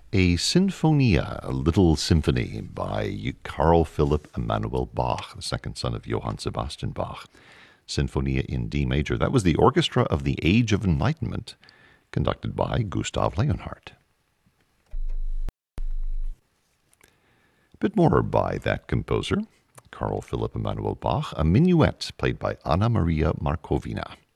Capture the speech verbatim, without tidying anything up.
A Sinfonia, a little symphony by Carl Philipp Emanuel Bach, the second son of Johann Sebastian Bach. Sinfonia in D major. That was the Orchestra of the Age of Enlightenment, conducted by Gustav Leonhardt. A bit more by that composer, Carl Philipp Emanuel Bach, a minuet played by Anna Maria Markovina.